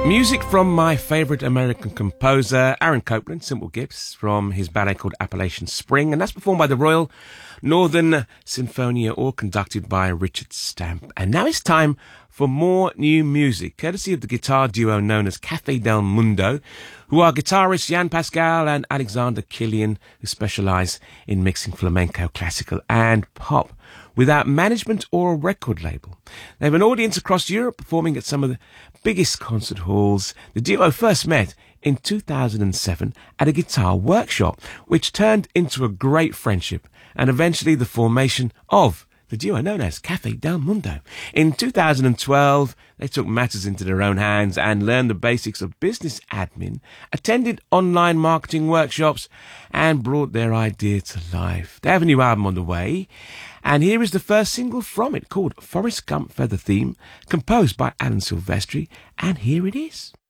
Music from my favourite American composer, Aaron Copland, Simple Gifts, from his ballet called Appalachian Spring, and that's performed by the Royal Northern Sinfonia, all conducted by Richard Stamp. And now it's time for more new music, courtesy of the guitar duo known as Café del Mundo, who are guitarists Jan Pascal and Alexander Killian, who specialise in mixing flamenco, classical and pop, without management or a record label. They have an audience across Europe, performing at some of the biggest concert halls. The duo first met in 2007 at a guitar workshop, which turned into a great friendship and eventually the formation of the duo known as Café del Mundo. In 2012, they took matters into their own hands and learned the basics of business admin, attended online marketing workshops, and brought their idea to life. They have a new album on the way, and here is the first single from it, called Forrest Gump Feather Theme, composed by Alan Silvestri, and here it is.